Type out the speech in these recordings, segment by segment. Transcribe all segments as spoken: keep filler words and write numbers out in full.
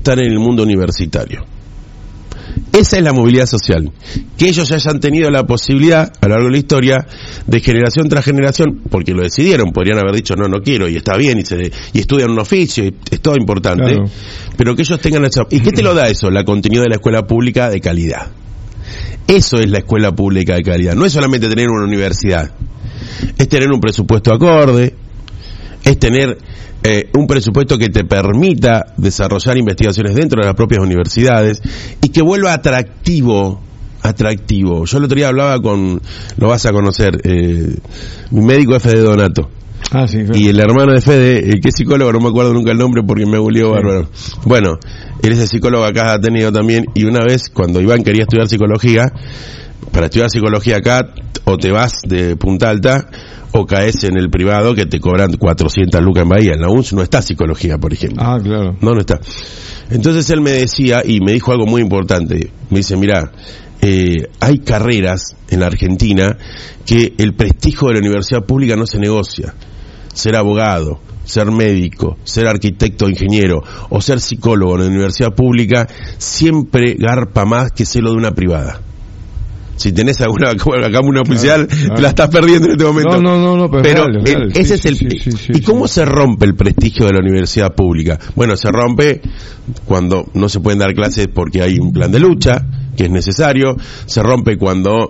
están en el mundo universitario. Esa es la movilidad social, que ellos ya hayan tenido la posibilidad a lo largo de la historia de generación tras generación, porque lo decidieron, podrían haber dicho no, no quiero, y está bien, y, se, y estudian un oficio, y es todo importante, claro. Pero que ellos tengan esa... ¿Y qué te lo da eso? La continuidad de la escuela pública de calidad. Eso es la escuela pública de calidad, no es solamente tener una universidad, es tener un presupuesto acorde, es tener eh, un presupuesto que te permita desarrollar investigaciones dentro de las propias universidades y que vuelva atractivo, atractivo. Yo el otro día hablaba con, lo vas a conocer, eh, mi médico es Fede Donato. Ah, sí, claro. Y el hermano de Fede, el que es psicólogo, no me acuerdo nunca el nombre porque me bulió sí. Bárbaro. Bueno, él es el psicólogo acá, ha tenido también, y una vez cuando Iván quería estudiar psicología, para estudiar psicología acá, o te vas de Punta Alta, o caes en el privado que te cobran cuatrocientas lucas en Bahía. En la U N S no está psicología, por ejemplo. Ah, claro. No, no está. Entonces él me decía, y me dijo algo muy importante, me dice, mirá, eh, hay carreras en la Argentina que el prestigio de la universidad pública no se negocia. Ser abogado, ser médico, ser arquitecto o ingeniero, o ser psicólogo en la universidad pública, siempre garpa más que serlo de una privada. Si tenés alguna acá una oficial, claro, claro. Te la estás perdiendo en este momento. No, no, no, no pero, pero real, el, real. ese Sí, es el sí, sí, sí, ¿y cómo sí. se rompe el prestigio de la universidad pública? Bueno, se rompe cuando no se pueden dar clases porque hay un plan de lucha que es necesario, se rompe cuando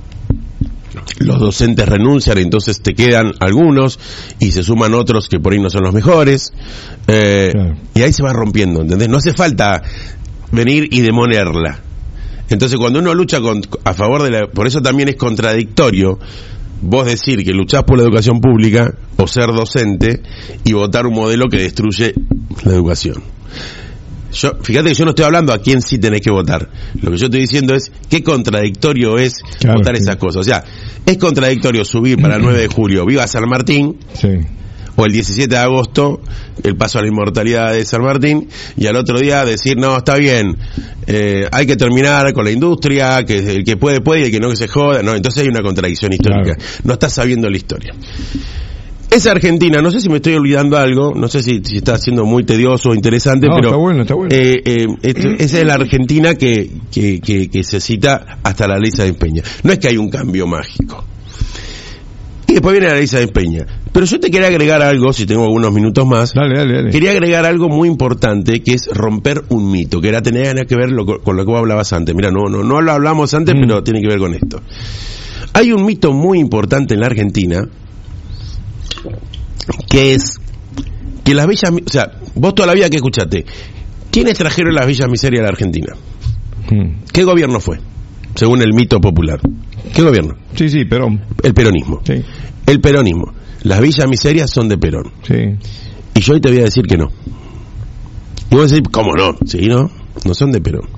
los docentes renuncian, entonces te quedan algunos y se suman otros que por ahí no son los mejores, eh, claro. Y ahí se va rompiendo, ¿entendés? No hace falta venir y demolerla. Entonces cuando uno lucha con, a favor de la... Por eso también es contradictorio vos decir que luchás por la educación pública o ser docente y votar un modelo que destruye la educación. Yo, fíjate que yo no estoy hablando a quién sí tenés que votar. Lo que yo estoy diciendo es qué contradictorio es claro, votar sí. Esas cosas. O sea, es contradictorio subir para el nueve de julio Viva San Martín, sí. O el diecisiete de agosto el paso a la inmortalidad de San Martín, y al otro día decir no, está bien, eh, hay que terminar con la industria, que el que puede puede y el que no que se joda. No, entonces hay una contradicción histórica, claro. No estás sabiendo la historia. Esa Argentina, no sé si me estoy olvidando algo, no sé si, si está siendo muy tedioso o interesante, no, pero está bueno, está bueno. Eh, eh, esto, esa es la Argentina que, que, que, que se cita hasta la ley Sáenz Peña. No es que hay un cambio mágico. Y después viene la ley Sáenz Peña. Pero yo te quería agregar algo, si tengo algunos minutos más. Dale, dale, dale. Quería agregar algo muy importante, que es romper un mito, que era tener que ver lo, con lo que vos hablabas antes. Mira, no, no, no lo hablamos antes, mm. pero tiene que ver con esto. Hay un mito muy importante en la Argentina, que es que las villas, o sea, vos toda la vida que escuchaste, ¿quiénes trajeron las villas miserias a la Argentina? Mm. ¿Qué gobierno fue? Según el mito popular. ¿Qué gobierno? Sí, sí, Perón. El peronismo. Sí. El peronismo. Las villas miserias son de Perón. Sí. Y yo hoy te voy a decir que no. Y vos decís, ¿cómo no? Sí, no, no son de Perón.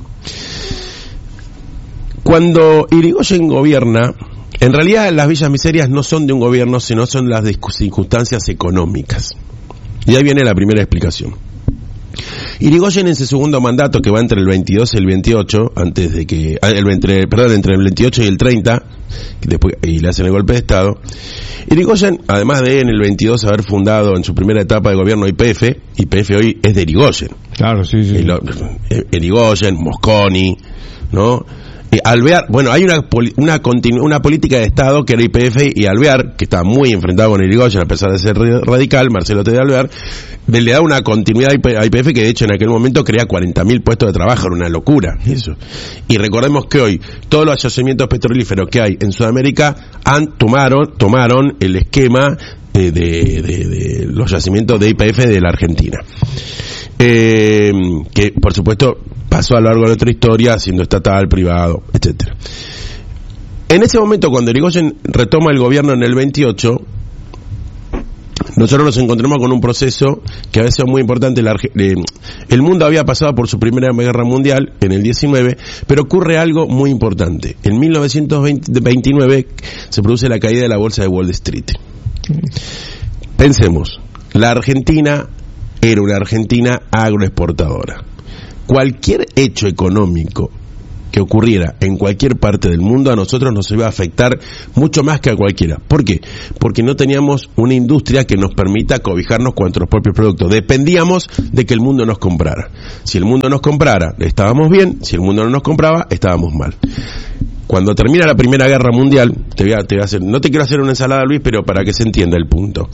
Cuando Irigoyen gobierna, en realidad las villas miserias no son de un gobierno, sino son las circunstancias económicas. Y ahí viene la primera explicación. Irigoyen en su segundo mandato, que va entre el veintidós y el veintiocho, antes de que, el, entre, perdón, entre el veintiocho y el treinta, que después, y le hacen el golpe de Estado. Irigoyen, además de en el veintidós haber fundado en su primera etapa de gobierno I P F, I P F hoy es de Irigoyen. Claro, sí, sí. Irigoyen, Mosconi, ¿no? Eh, Alvear, bueno, hay una una continu, una política de Estado que era I P F y Alvear, que está muy enfrentado con Irigoyen a pesar de ser radical, Marcelo T. de Alvear, le da una continuidad a I P F que de hecho en aquel momento crea cuarenta mil puestos de trabajo, era una locura eso. Y recordemos que hoy todos los yacimientos petrolíferos que hay en Sudamérica han tomaron tomaron el esquema de, de, de, de los yacimientos de I P F de la Argentina. Eh, que por supuesto pasó a lo largo de nuestra historia siendo estatal, privado, etcétera. En ese momento, cuando Irigoyen retoma el gobierno en el veintiocho, nosotros nos encontramos con un proceso que había sido muy importante. La, eh, el mundo había pasado por su primera guerra mundial en el diecinueve, pero ocurre algo muy importante. En mil novecientos veintinueve se produce la caída de la bolsa de Wall Street. Pensemos, la Argentina era una Argentina agroexportadora. Cualquier hecho económico que ocurriera en cualquier parte del mundo, a nosotros nos iba a afectar mucho más que a cualquiera. ¿Por qué? Porque no teníamos una industria que nos permita cobijarnos con nuestros propios productos. Dependíamos de que el mundo nos comprara. Si el mundo nos comprara, estábamos bien. Si el mundo no nos compraba, estábamos mal. Cuando termina la Primera Guerra Mundial, te voy a, te voy a hacer, no te quiero hacer una ensalada, Luis, pero para que se entienda el punto.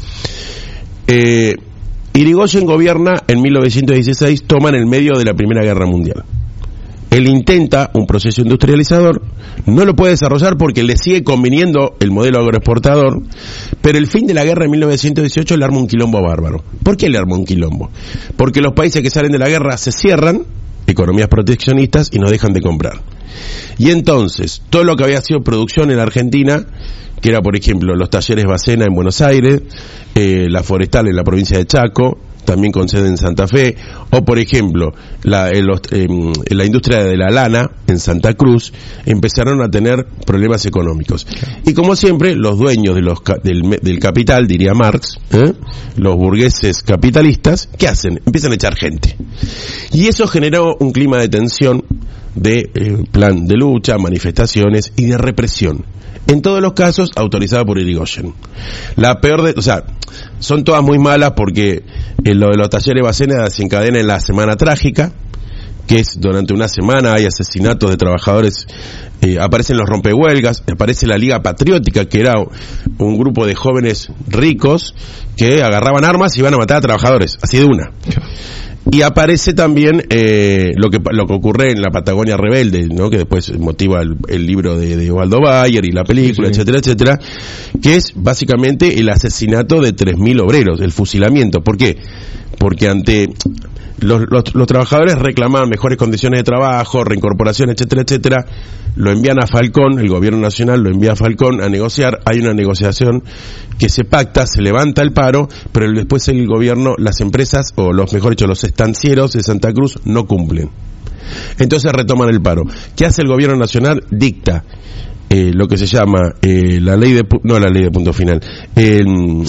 Eh, Irigoyen gobierna en mil novecientos dieciséis, toma en el medio de la Primera Guerra Mundial. Él intenta un proceso industrializador, no lo puede desarrollar porque le sigue conviniendo el modelo agroexportador, pero el fin de la guerra en mil novecientos dieciocho le arma un quilombo bárbaro. ¿Por qué le arma un quilombo? Porque los países que salen de la guerra se cierran, economías proteccionistas, y no dejan de comprar. Y entonces, todo lo que había sido producción en la Argentina, que era por ejemplo los talleres Bacena en Buenos Aires, eh, la forestal en la provincia de Chaco, también con sede en Santa Fe, o por ejemplo la, en los, eh, en la industria de la lana en Santa Cruz, empezaron a tener problemas económicos. Y como siempre, los dueños de los, del, del capital, diría Marx, ¿eh? los burgueses capitalistas, ¿qué hacen? Empiezan a echar gente. Y eso generó un clima de tensión, de eh, plan de lucha, manifestaciones y de represión. En todos los casos, autorizada por Irigoyen. La peor de, o sea, son todas muy malas porque eh, lo de los talleres Bacena desencadena en la Semana Trágica, que es durante una semana hay asesinatos de trabajadores, eh, aparecen los rompehuelgas, aparece la Liga Patriótica, que era un grupo de jóvenes ricos que agarraban armas y iban a matar a trabajadores, así de una. Y aparece también eh, lo que lo que ocurre en la Patagonia Rebelde, ¿no? Que después motiva el, el libro de, de Osvaldo Bayer y la película, sí, etcétera, etcétera, que es básicamente el asesinato de tres mil obreros, el fusilamiento. ¿Por qué? Porque ante los, los, los trabajadores reclamaban mejores condiciones de trabajo, reincorporación, etcétera, etcétera, lo envían a Falcón, el gobierno nacional lo envía a Falcón a negociar, hay una negociación que se pacta, se levanta el paro, pero después el gobierno, las empresas, o los mejor dicho, los estancieros de Santa Cruz no cumplen. Entonces retoman el paro. ¿Qué hace el gobierno nacional? Dicta eh, lo que se llama eh, la ley de, no la ley de punto final, eh,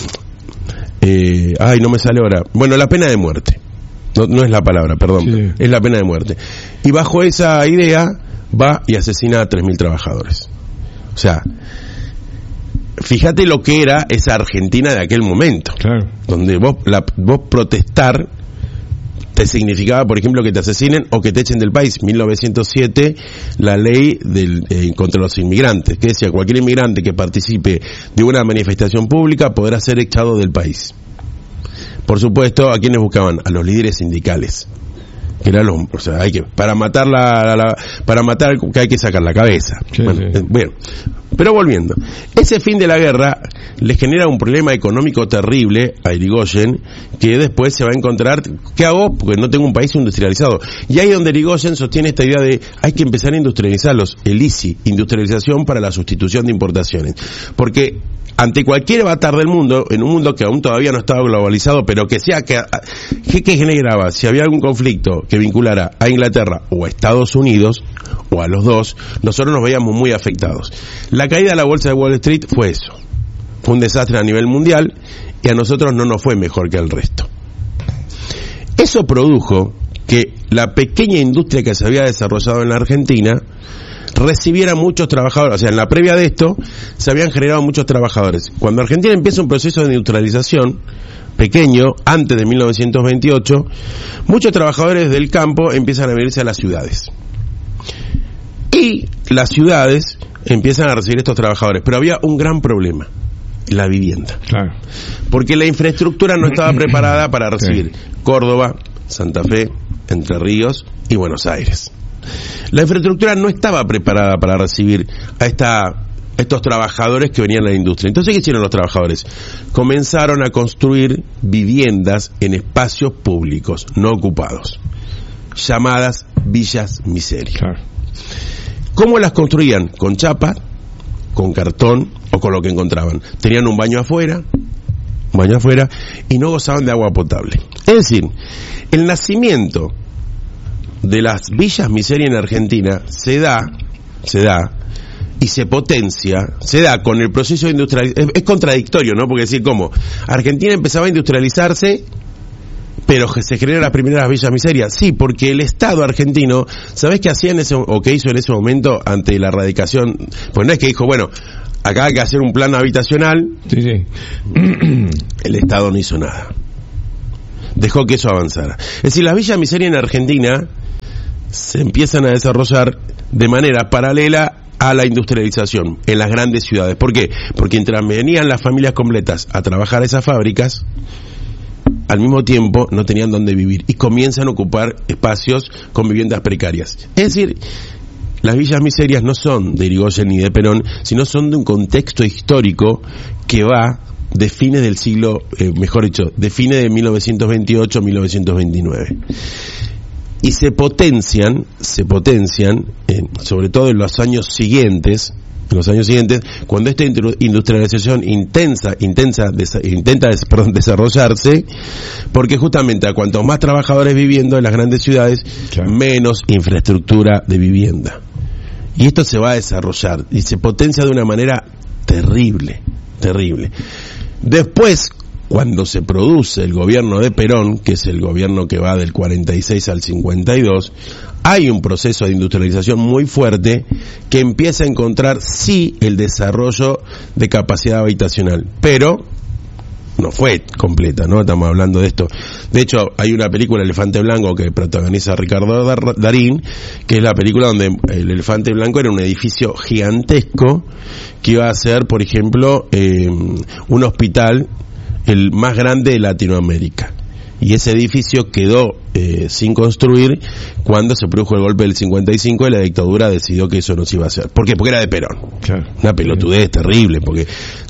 eh, ay, no me sale ahora, bueno, la pena de muerte. No, no es la palabra, perdón, sí. Es la pena de muerte. Y bajo esa idea va y asesina a tres mil trabajadores. O sea, fíjate lo que era esa Argentina de aquel momento, claro, donde vos, la, vos protestar te significaba, por ejemplo, que te asesinen o que te echen del país. mil novecientos siete, la ley del, eh, contra los inmigrantes, que decía cualquier inmigrante que participe de una manifestación pública podrá ser echado del país. Por supuesto, ¿a quiénes buscaban? A los líderes sindicales. Que eran los, o sea, hay que, para matar la, la, la para matar que hay que sacar la cabeza. Sí, bueno, sí. Eh, bueno, pero volviendo, ese fin de la guerra le genera un problema económico terrible a Irigoyen, que después se va a encontrar, ¿qué hago? Porque no tengo un país industrializado. Y ahí es donde Irigoyen sostiene esta idea de hay que empezar a industrializarlos, el I C I, industrialización para la sustitución de importaciones. Porque ante cualquier avatar del mundo, en un mundo que aún todavía no estaba globalizado, pero que sea que, que, que generaba, si había algún conflicto que vinculara a Inglaterra o a Estados Unidos, o a los dos, nosotros nos veíamos muy afectados. La caída de la bolsa de Wall Street fue eso. Fue un desastre a nivel mundial y a nosotros no nos fue mejor que al resto. Eso produjo que la pequeña industria que se había desarrollado en la Argentina recibiera muchos trabajadores. O sea, en la previa de esto se habían generado muchos trabajadores. Cuando Argentina empieza un proceso de industrialización pequeño, antes de mil novecientos veintiocho, muchos trabajadores del campo empiezan a venirse a las ciudades. Y las ciudades empiezan a recibir estos trabajadores. Pero había un gran problema: la vivienda. Claro. Porque la infraestructura no estaba preparada para recibir sí. Córdoba, Santa Fe, Entre Ríos y Buenos Aires. La infraestructura no estaba preparada para recibir a esta estos trabajadores que venían a la industria. Entonces, ¿qué hicieron los trabajadores? Comenzaron a construir viviendas en espacios públicos no ocupados, llamadas villas miseria. Claro. ¿Cómo las construían? Con chapa, con cartón o con lo que encontraban. Tenían un baño afuera, un baño afuera, y no gozaban de agua potable. Es decir, el nacimiento de las villas miseria en Argentina se da, se da, y se potencia, se da con el proceso de industrialización. Es, es contradictorio, ¿no? Porque decir, ¿cómo? Argentina empezaba a industrializarse, pero se crearon las primeras villas miserias. Sí, porque el Estado argentino, ¿sabés qué hacía en ese, o qué hizo en ese momento ante la erradicación? Pues no es que dijo, bueno, acá hay que hacer un plan habitacional. Sí, sí. El Estado no hizo nada. Dejó que eso avanzara. Es decir, las villas miserias en Argentina se empiezan a desarrollar de manera paralela a la industrialización en las grandes ciudades. ¿Por qué? Porque mientras venían las familias completas a trabajar a esas fábricas, al mismo tiempo no tenían dónde vivir y comienzan a ocupar espacios con viviendas precarias. Es decir, las villas miserias no son de Irigoyen ni de Perón, sino son de un contexto histórico que va de fines del siglo, eh, mejor dicho, de fines de mil novecientos veintiocho a mil novecientos veintinueve. Y se potencian, se potencian, eh, sobre todo en los años siguientes, en los años siguientes, cuando esta industrialización intensa, intensa, desa, intenta des, perdón, desarrollarse, porque justamente a cuantos más trabajadores viviendo en las grandes ciudades, claro, menos infraestructura de vivienda. Y esto se va a desarrollar y se potencia de una manera terrible, terrible. Después, cuando se produce el gobierno de Perón, que es el gobierno que va del cuarenta y seis al cincuenta y dos, hay un proceso de industrialización muy fuerte que empieza a encontrar, sí, el desarrollo de capacidad habitacional, pero no fue completa, ¿no? Estamos hablando de esto. De hecho, hay una película, Elefante Blanco, que protagoniza Ricardo Darín, que es la película donde el Elefante Blanco era un edificio gigantesco que iba a ser, por ejemplo, eh, un hospital el más grande de Latinoamérica. Y ese edificio quedó eh, sin construir cuando se produjo el golpe del cincuenta y cinco y la dictadura decidió que eso no se iba a hacer. ¿Por qué? Porque era de Perón. Claro. Una pelotudez sí. terrible, porque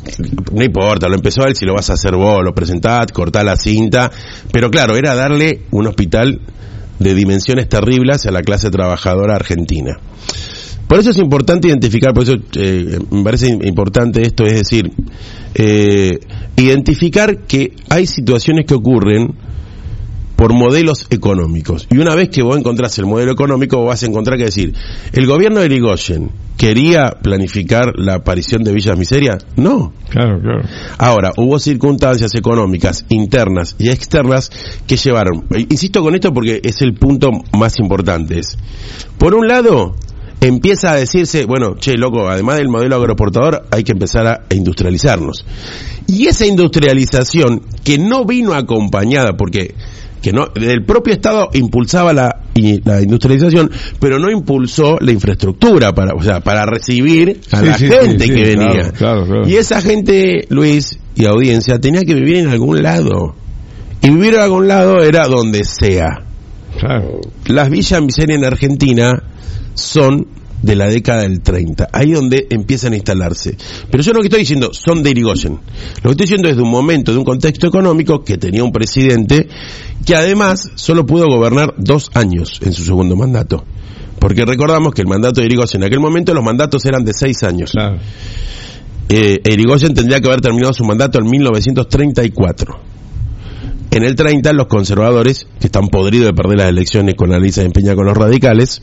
no importa, lo empezó él, si lo vas a hacer vos, lo presentás, cortás la cinta, pero claro, era darle un hospital de dimensiones terribles a la clase trabajadora argentina. Por eso es importante identificar, por eso eh, me parece importante esto, es decir, eh, identificar que hay situaciones que ocurren por modelos económicos. Y una vez que vos encontrás el modelo económico, vos vas a encontrar que decir, ¿el gobierno de Irigoyen quería planificar la aparición de villas miserias? No. Claro, claro. Ahora, hubo circunstancias económicas internas y externas que llevaron, insisto con esto porque es el punto más importante, es, por un lado, empieza a decirse, bueno, che, loco, además del modelo agroexportador, hay que empezar a industrializarnos. Y esa industrialización, que no vino acompañada, porque que no, el propio Estado impulsaba la, la industrialización, pero no impulsó la infraestructura para, o sea, para recibir a sí, la sí, gente sí, que sí, venía. Claro, claro, claro. Y esa gente, Luis y audiencia, tenía que vivir en algún lado. Y vivir en algún lado era donde sea. Claro. Las villas miserias en Argentina son de la década del treinta, ahí donde empiezan a instalarse. Pero yo lo que estoy diciendo son de Irigoyen. Lo que estoy diciendo es de un momento, de un contexto económico que tenía un presidente que además solo pudo gobernar dos años en su segundo mandato. Porque recordamos que el mandato de Irigoyen en aquel momento, los mandatos eran de seis años. Claro. Eh, Irigoyen tendría que haber terminado su mandato en mil novecientos treinta y cuatro. En el treinta, los conservadores, que están podridos de perder las elecciones con la Alianza de Empeña con los radicales,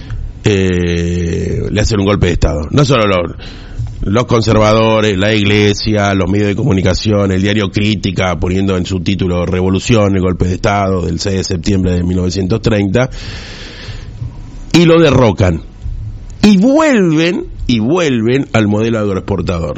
Eh, le hacen un golpe de Estado. No solo los, los conservadores, la iglesia, los medios de comunicación, el diario Crítica, poniendo en su título Revolución, el golpe de Estado del seis de septiembre de mil novecientos treinta, y lo derrocan. Y vuelven, y vuelven al modelo agroexportador.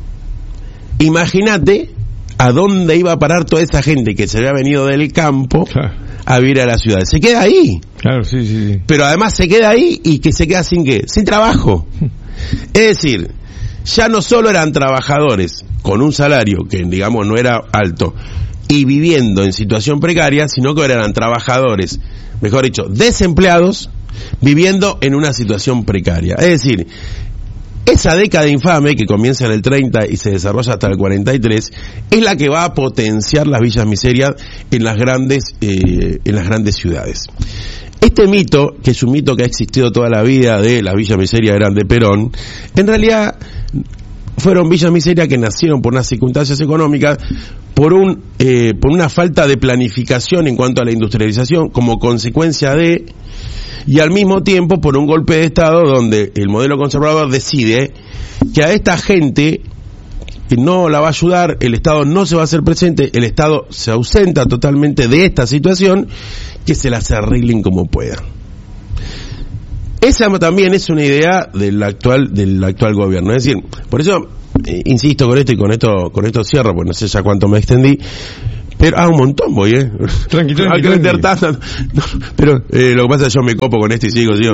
Imagínate a dónde iba a parar toda esa gente que se había venido del campo a vivir a la ciudad. Se queda ahí. Claro, sí, sí, sí. Pero además se queda ahí y que se queda sin qué, sin trabajo. Es decir, ya no solo eran trabajadores con un salario que digamos no era alto y viviendo en situación precaria, sino que eran trabajadores, mejor dicho, desempleados, viviendo en una situación precaria. Es decir, esa década infame que comienza en el treinta y se desarrolla hasta el cuarenta y tres es la que va a potenciar las villas miserias en las grandes eh, en las grandes ciudades. Este mito, que es un mito que ha existido toda la vida de las villas miserias eran de Perón, en realidad fueron villas miserias que nacieron por unas circunstancias económicas, por un eh, por una falta de planificación en cuanto a la industrialización como consecuencia de, y al mismo tiempo por un golpe de Estado donde el modelo conservador decide que a esta gente no la va a ayudar, el Estado no se va a hacer presente, el Estado se ausenta totalmente de esta situación, que se las arreglen como puedan. Esa también es una idea del actual del actual gobierno. Es decir, por eso eh, insisto con esto y con esto con esto cierro, porque no sé ya cuánto me extendí. Pero, ah, un montón voy, ¿eh? Tranqui, tranqui, Hay que meter tanto. No, pero eh, lo que pasa es que yo me copo con esto y sigo, sigo.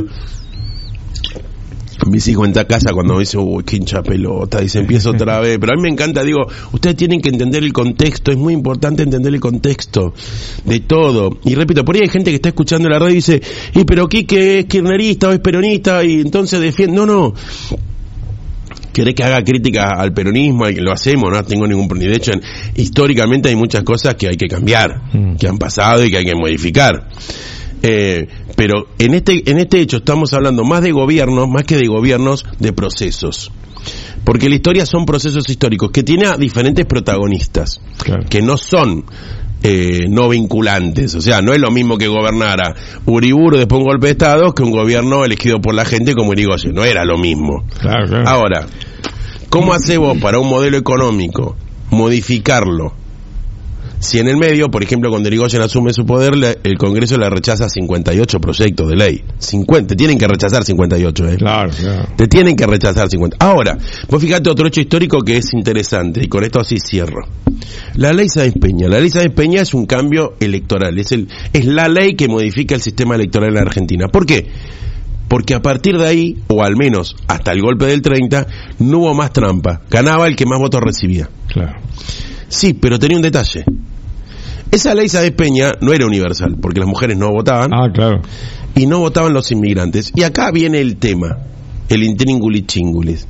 Mis hijos en esta casa cuando me dicen, uy, qué hincha pelota, y se empieza otra vez. Pero a mí me encanta, digo, ustedes tienen que entender el contexto, es muy importante entender el contexto de todo. Y repito, por ahí hay gente que está escuchando la radio y dice, y pero Quique es kirchnerista o es peronista y entonces defiende. No, no. ¿Querés que haga crítica al peronismo? Y lo hacemos, no tengo ningún problema. De hecho, en, históricamente hay muchas cosas que hay que cambiar, mm. que han pasado y que hay que modificar. Eh, pero en este en este hecho estamos hablando más de gobiernos, más que de gobiernos, de procesos. Porque la historia son procesos históricos que tienen a diferentes protagonistas, claro, que no son eh, no vinculantes. O sea, no es lo mismo que gobernara Uriburu después de un golpe de Estado que un gobierno elegido por la gente como Irigoyen. No era lo mismo. Claro, claro. Ahora, ¿cómo haces vos para un modelo económico modificarlo? Si en el medio, por ejemplo, cuando Irigoyen asume su poder, le, el Congreso le rechaza cincuenta y ocho proyectos de ley. cincuenta, te tienen que rechazar cincuenta y ocho, ¿eh? Claro, claro. Te tienen que rechazar cincuenta. Ahora, vos fíjate otro hecho histórico que es interesante, y con esto así cierro. La ley Sáenz Peña. La ley Sáenz Peña es un cambio electoral. Es, el, es la ley que modifica el sistema electoral en la Argentina. ¿Por qué? Porque a partir de ahí, o al menos hasta el golpe del treinta, no hubo más trampa. Ganaba el que más votos recibía. Claro. Sí, pero tenía un detalle. Esa ley Sáenz Peña no era universal, porque las mujeres no votaban. Ah, claro. Y no votaban los inmigrantes. Y acá viene el tema, el intríngulis chingulis.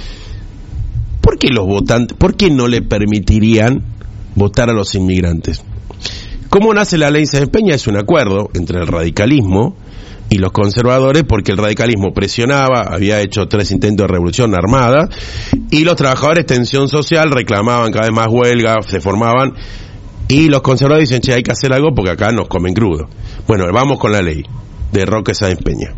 ¿Por qué los votantes, por qué no le permitirían votar a los inmigrantes? ¿Cómo nace la ley Sáenz Peña? Es un acuerdo entre el radicalismo y los conservadores, porque el radicalismo presionaba, había hecho tres intentos de revolución armada, y los trabajadores, tensión social, reclamaban cada vez más huelga, se formaban, y los conservadores dicen, che, hay que hacer algo porque acá nos comen crudo. Bueno, vamos con la ley de Roque Sáenz Peña.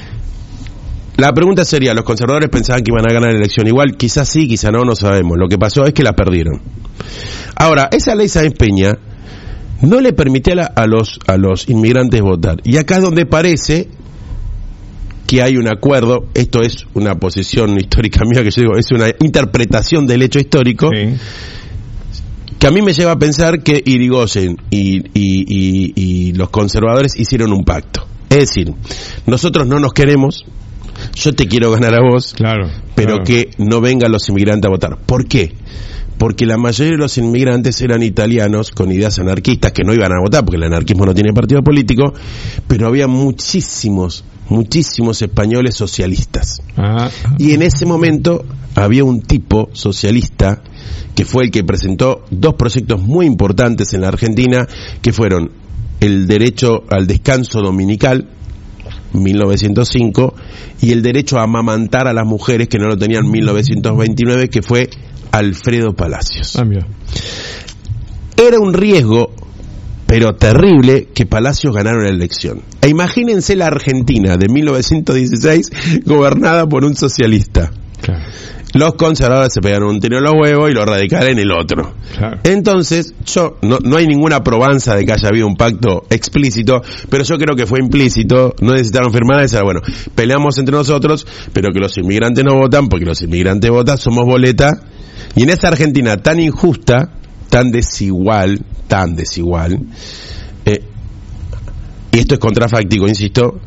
La pregunta sería, ¿los conservadores pensaban que iban a ganar la elección igual? Quizás sí, quizás no, no sabemos. Lo que pasó es que la perdieron. Ahora, esa ley Sáenz Peña no le permitía a, la, a los a los inmigrantes votar. Y acá es donde parece que hay un acuerdo. Esto es una posición histórica mía, que yo digo, es una interpretación del hecho histórico, sí, que a mí me lleva a pensar que Irigoyen y, y, y, y los conservadores hicieron un pacto. Es decir, nosotros no nos queremos, yo te quiero ganar a vos, claro, pero claro, que no vengan los inmigrantes a votar. ¿Por qué? Porque la mayoría de los inmigrantes eran italianos con ideas anarquistas que no iban a votar, porque el anarquismo no tiene partido político, pero había muchísimos, muchísimos españoles socialistas. Ah. Y en ese momento había un tipo socialista que fue el que presentó dos proyectos muy importantes en la Argentina, que fueron el derecho al descanso dominical, mil novecientos cinco, y el derecho a amamantar a las mujeres, que no lo tenían, mil novecientos veintinueve, que fue Alfredo Palacios. Ah, mira. Era un riesgo, pero terrible, que Palacios ganara la elección. E imagínense la Argentina de mil novecientos dieciséis gobernada por un socialista. Claro. Los conservadores se pegaron un tiro en los huevos y los radicales en el otro. Claro. Entonces, yo no, no hay ninguna probanza de que haya habido un pacto explícito, pero yo creo que fue implícito. No necesitaron firmar esa. Bueno, peleamos entre nosotros, pero que los inmigrantes no votan, porque los inmigrantes votan, somos boleta. Y en esa Argentina tan injusta, tan desigual, tan desigual, eh, y esto es contrafáctico, insisto,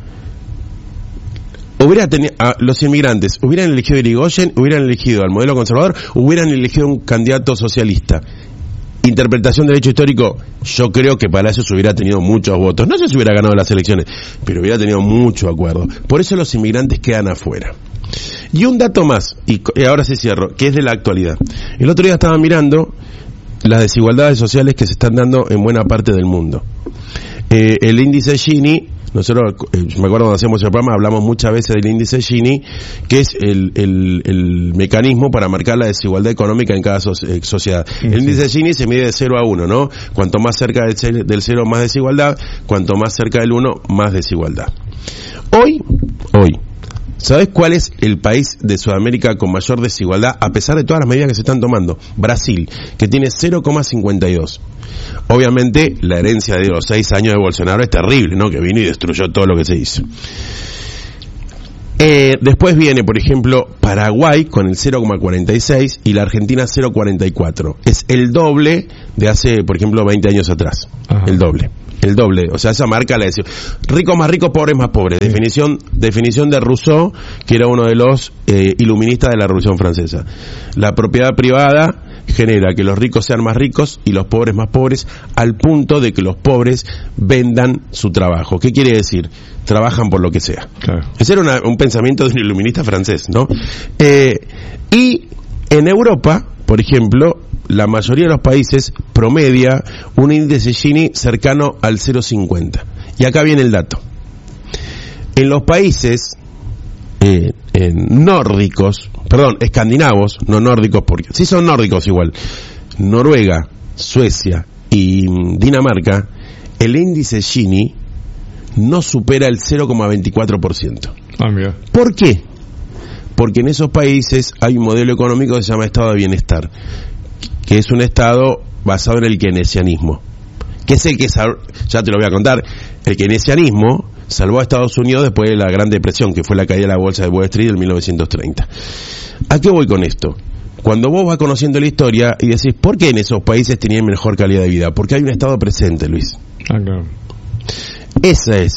hubiera tenido, a los inmigrantes hubieran elegido a Irigoyen, hubieran elegido al modelo conservador, hubieran elegido un candidato socialista. Interpretación del hecho histórico, yo creo que Palacios hubiera tenido muchos votos. No sé si hubiera ganado las elecciones, pero hubiera tenido mucho acuerdo. Por eso los inmigrantes quedan afuera. Y un dato más, y ahora sí cierro, que es de la actualidad. El otro día estaba mirando las desigualdades sociales que se están dando en buena parte del mundo. Eh, el índice Gini, nosotros, eh, me acuerdo cuando hacemos el programa, hablamos muchas veces del índice Gini, que es el, el, el mecanismo para marcar la desigualdad económica en cada so, eh, sociedad. Sí, el índice sí. Gini se mide de cero a uno, ¿no? Cuanto más cerca del, del cero, más desigualdad; cuanto más cerca del uno, más desigualdad. Hoy, hoy, ¿Sabés cuál es el país de Sudamérica con mayor desigualdad, a pesar de todas las medidas que se están tomando? Brasil, que tiene cero coma cincuenta y dos. Obviamente, la herencia de los seis años de Bolsonaro es terrible, ¿no? Que vino y destruyó todo lo que se hizo. Eh, después viene, por ejemplo, Paraguay con el cero coma cuarenta y seis y la Argentina cero coma cuarenta y cuatro. Es el doble de hace, por ejemplo, veinte años atrás. Ajá. El doble. El doble, o sea, esa marca la decía, ricos más ricos, pobres más pobres, sí. definición definición de Rousseau, que era uno de los eh, iluministas de la Revolución Francesa. La propiedad privada genera que los ricos sean más ricos y los pobres más pobres, al punto de que los pobres vendan su trabajo. ¿Qué quiere decir? Trabajan por lo que sea. Claro. Ese era una, un pensamiento de un iluminista francés, ¿no? Eh, y en Europa, por ejemplo, la mayoría de los países promedia un índice Gini cercano al cero coma cincuenta. Y acá viene el dato. En los países eh, en nórdicos, perdón, escandinavos, no nórdicos, porque sí son nórdicos igual, Noruega, Suecia y Dinamarca, el índice Gini no supera el cero coma veinticuatro por ciento. Ah, mira. ¿Por qué? Porque en esos países hay un modelo económico que se llama estado de bienestar, que es un estado basado en el keynesianismo, que es el que, ya te lo voy a contar, el keynesianismo salvó a Estados Unidos después de la Gran Depresión, que fue la caída de la bolsa de Wall Street en mil novecientos treinta. ¿A qué voy con esto? Cuando vos vas conociendo la historia y decís, ¿por qué en esos países tenían mejor calidad de vida? Porque hay un estado presente, Luis. Ah, claro. Esa es.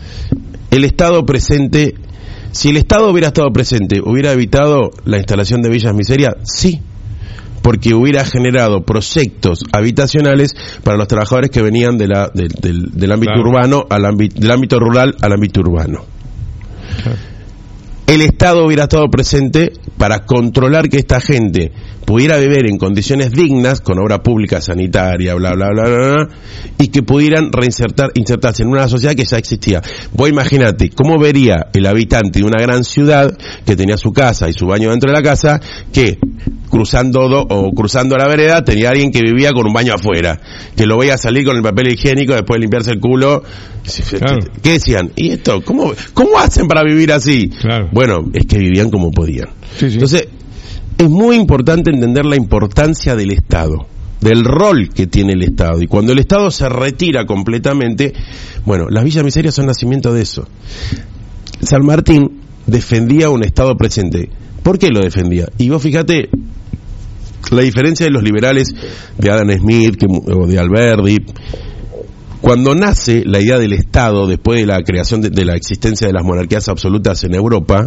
El estado presente. Si el estado hubiera estado presente, ¿hubiera evitado la instalación de villas miserias? Sí. Porque hubiera generado proyectos habitacionales para los trabajadores que venían de la, de, de, del, del ámbito claro. urbano al ámbito, del ámbito rural al ámbito urbano. Claro. El Estado hubiera estado presente para controlar que esta gente pudiera vivir en condiciones dignas, con obra pública, sanitaria, bla, bla, bla, bla, bla, y que pudieran reinsertar, insertarse en una sociedad que ya existía. Vos imaginate, ¿cómo vería el habitante de una gran ciudad que tenía su casa y su baño dentro de la casa, que cruzando do, o cruzando la vereda tenía alguien que vivía con un baño afuera, que lo veía salir con el papel higiénico después de limpiarse el culo? Claro. ¿Qué decían? ¿Y esto? ¿Cómo, cómo hacen para vivir así? Claro. Bueno, es que vivían como podían. Sí, sí. Entonces, es muy importante entender la importancia del Estado, del rol que tiene el Estado. Y cuando el Estado se retira completamente, bueno, las villas miserias son nacimiento de eso. San Martín defendía un Estado presente. ¿Por qué lo defendía? Y vos fíjate la diferencia de los liberales de Adam Smith que, o de Alberti. Cuando nace la idea del Estado, después de la creación de, de la existencia de las monarquías absolutas en Europa,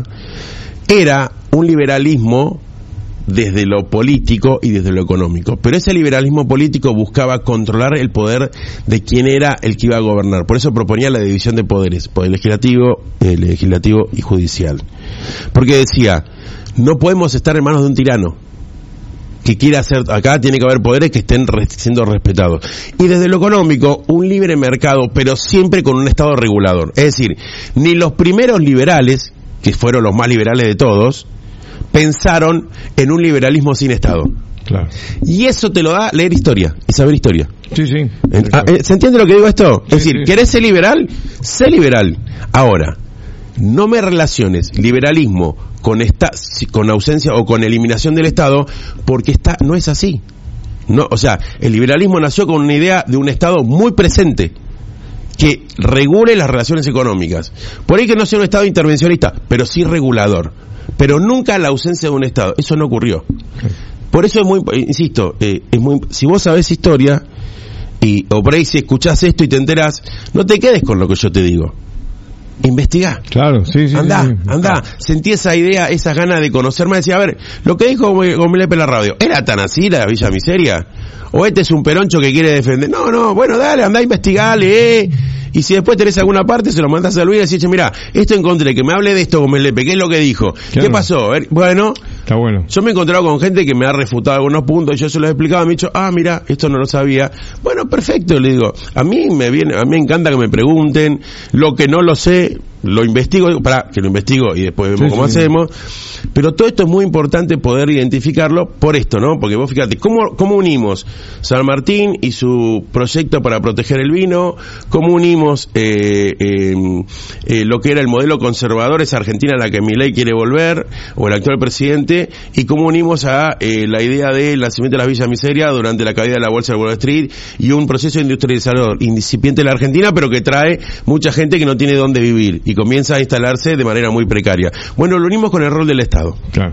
era un liberalismo desde lo político y desde lo económico. Pero ese liberalismo político buscaba controlar el poder de quién era el que iba a gobernar. Por eso proponía la división de poderes, poder legislativo, eh, legislativo y judicial. Porque decía, no podemos estar en manos de un tirano que quiera hacer, acá tiene que haber poderes que estén re, siendo respetados. Y desde lo económico, un libre mercado, pero siempre con un Estado regulador. Es decir, ni los primeros liberales, que fueron los más liberales de todos, pensaron en un liberalismo sin Estado. Claro. Y eso te lo da leer historia y saber historia. Sí, sí. ¿Se entiende lo que digo esto? Sí, es decir, sí. ¿querés ser liberal? Sé liberal. Ahora, no me relaciones liberalismo con esta, con ausencia o con eliminación del Estado, porque está, no es así. No, o sea, el liberalismo nació con una idea de un Estado muy presente que regule las relaciones económicas. Por ahí que no sea un Estado intervencionista, pero sí regulador. Pero nunca la ausencia de un Estado. Eso no ocurrió. Por eso es muy, insisto, eh, es muy, si vos sabés historia y o por ahí si escuchás esto y te enterás, no te quedes con lo que yo te digo. Investigá. Claro, sí, sí. Andá, sí, sí. andá. Sentí esa idea, esas ganas de conocerme. Decía, a ver, lo que dijo Gomelepe en la radio, ¿era tan así la Villa Miseria? ¿O este es un peroncho que quiere defender? No, no, bueno, dale, andá a investigar, lee. Y si después tenés alguna parte, se lo mandás a Luis y decís, mira, esto encontré, que me hable de esto Gomelepe, ¿qué es lo que dijo? Claro. ¿Qué pasó? A ver, bueno, está bueno. Yo me he encontrado con gente que me ha refutado algunos puntos, yo se los he explicado, me he dicho, ah, mira, esto no lo sabía. Bueno, perfecto, le digo, a mí me viene, a mí me encanta que me pregunten, lo que no lo sé, lo investigo, para que lo investigo y después vemos sí, cómo sí. hacemos. Pero todo esto es muy importante poder identificarlo por esto, ¿no? Porque vos fíjate, ¿cómo, cómo unimos San Martín y su proyecto para proteger el vino? ¿Cómo unimos eh, eh, eh, lo que era el modelo conservador, esa Argentina a la que Milei quiere volver, o el actual presidente? ¿Y cómo unimos a eh, la idea del nacimiento de las Villas Miseria durante la caída de la bolsa de Wall Street y un proceso industrializador incipiente en la Argentina, pero que trae mucha gente que no tiene dónde vivir y comienza a instalarse de manera muy precaria? Bueno, lo unimos con el rol del Estado. Claro.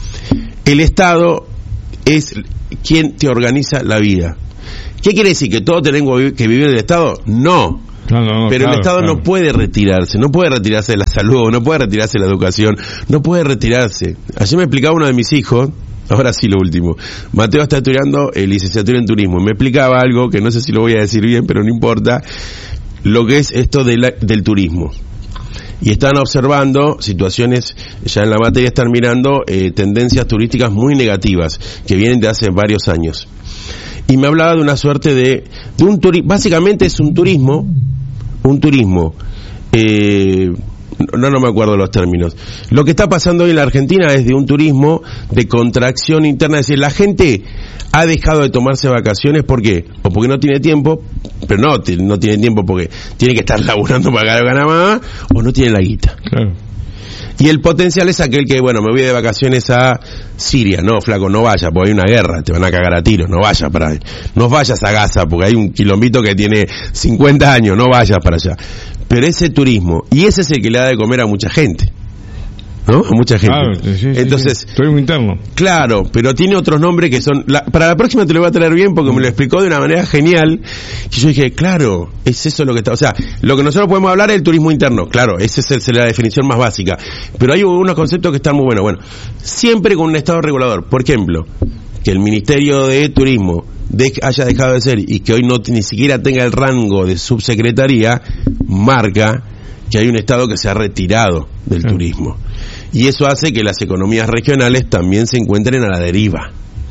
El Estado es quien te organiza la vida. ¿Qué quiere decir? ¿Que todos tenemos que vivir del Estado? No. No, no, no, pero claro, el Estado claro. no puede retirarse, no puede retirarse de la salud, no puede retirarse de la educación, no puede retirarse. Ayer me explicaba uno de mis hijos, ahora sí lo último, Mateo está estudiando eh, licenciatura en turismo, y me explicaba algo que no sé si lo voy a decir bien, pero no importa, lo que es esto de la, del turismo. Y están observando situaciones, ya en la materia están mirando eh, tendencias turísticas muy negativas que vienen de hace varios años. Y me hablaba de una suerte de, de un turismo, básicamente es un turismo, un turismo, eh, no, no me acuerdo los términos. Lo que está pasando hoy en la Argentina es de un turismo de contracción interna, es decir, la gente ha dejado de tomarse vacaciones, ¿por qué? O porque no tiene tiempo, pero no, no tiene tiempo porque tiene que estar laburando para ganar más, o no tiene la guita. Claro. Y el potencial es aquel que, bueno, me voy de vacaciones a Siria. No, flaco, no vayas, porque hay una guerra, te van a cagar a tiros, no vayas para ahí. No vayas a Gaza, porque hay un quilombito que tiene cincuenta años, no vayas para allá. Pero ese turismo, y ese es el que le da de comer a mucha gente, ¿no? A mucha gente. Claro, sí, sí, entonces, sí. Turismo interno. Claro, pero tiene otros nombres que son, la, para la próxima te lo voy a traer bien porque me lo explicó de una manera genial, y yo dije, claro, es eso lo que está, o sea, lo que nosotros podemos hablar es el turismo interno, claro, esa es, es la definición más básica, pero hay unos conceptos que están muy buenos. Bueno, siempre con un Estado regulador, por ejemplo, que el Ministerio de Turismo de, haya dejado de ser y que hoy no ni siquiera tenga el rango de subsecretaría, marca que hay un Estado que se ha retirado del sí. turismo. Y eso hace que las economías regionales también se encuentren a la deriva.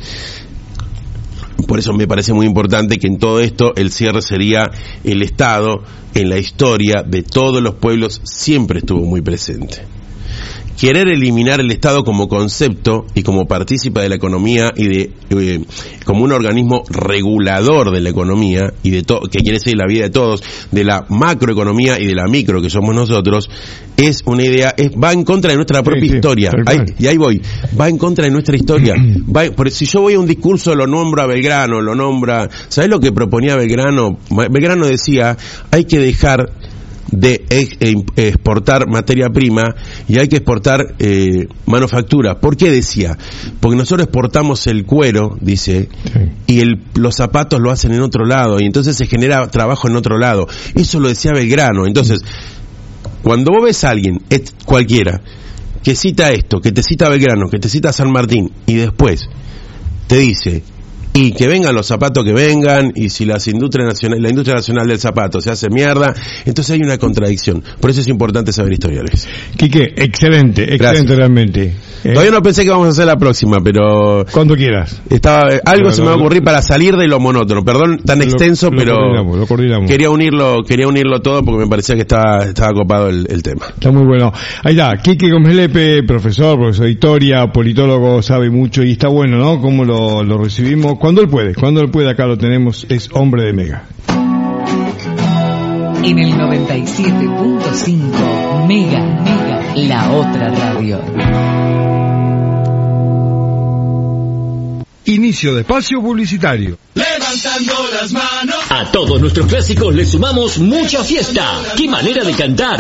Por eso me parece muy importante que en todo esto el cierre sería el Estado en la historia de todos los pueblos siempre estuvo muy presente. Querer eliminar el Estado como concepto y como partícipe de la economía y de eh, como un organismo regulador de la economía y de todo, que quiere decir la vida de todos, de la macroeconomía y de la micro que somos nosotros, es una idea, es, va en contra de nuestra propia sí, sí, historia. Ahí, y ahí voy, va en contra de nuestra historia. Va, por, si yo voy a un discurso, lo nombra Belgrano, lo nombra, ¿sabés lo que proponía Belgrano? Belgrano decía, hay que dejar de exportar materia prima y hay que exportar eh, manufactura. ¿Por qué decía? Porque nosotros exportamos el cuero, dice, sí. y el, los zapatos lo hacen en otro lado y entonces se genera trabajo en otro lado. Eso lo decía Belgrano. Entonces, cuando vos ves a alguien, cualquiera, que cita esto, que te cita Belgrano, que te cita San Martín y después te dice y que vengan los zapatos que vengan, y si las industrias nacionales, la industria nacional del zapato se hace mierda, entonces hay una contradicción. Por eso es importante saber historia, Luis. Quique, excelente, excelente. Gracias. Realmente. Eh, Todavía no pensé que vamos a hacer la próxima, pero cuando quieras. Estaba, algo pero, se no, me va a ocurrir lo, para salir de lo monótono. Perdón tan lo, extenso, lo pero coordinamos, lo coordinamos. quería unirlo, quería unirlo todo porque me parecía que estaba, estaba copado el, el tema. Está muy bueno. Ahí está, Quique Gómez Lepe, profesor, profesor de historia, politólogo, sabe mucho y está bueno, ¿no? Cómo lo, lo recibimos. Cuando él puede, cuando él puede, acá lo tenemos, es hombre de Mega. En el noventa y siete punto cinco, Mega, Mega, la otra radio. Inicio de espacio publicitario. Levantando las manos. A todos nuestros clásicos le sumamos mucha fiesta. ¡Qué manera de cantar!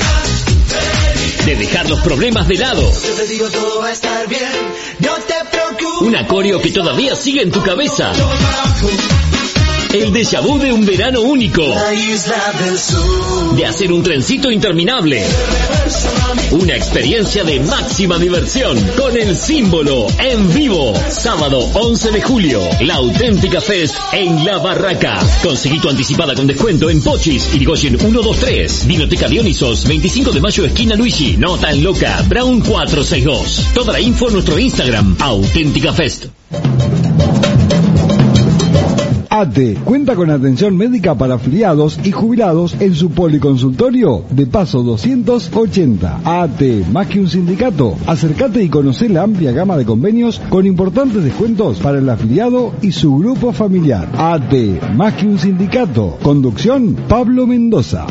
De dejar los problemas de lado. Yo te digo todo va a estar bien. No te preocupes. Un acorio que todavía sigue en tu cabeza. El déjà vu de un verano único. La isla del sur. De hacer un trencito interminable. Una experiencia de máxima diversión con el Símbolo en vivo. Sábado once de julio, la Auténtica Fest en La Barraca. Conseguí tu anticipada con descuento en Pochis, Irigoyen ciento veintitrés. Vinoteca Dionisos, veinticinco de mayo, esquina Luigi. No tan loca, Brown cuatrocientos sesenta y dos. Toda la info en nuestro Instagram, Auténtica Fest. ATE cuenta con atención médica para afiliados y jubilados en su policonsultorio de Paso doscientos ochenta. ATE, más que un sindicato, acércate y conoce la amplia gama de convenios con importantes descuentos para el afiliado y su grupo familiar. ATE, más que un sindicato. Conducción, Pablo Mendoza.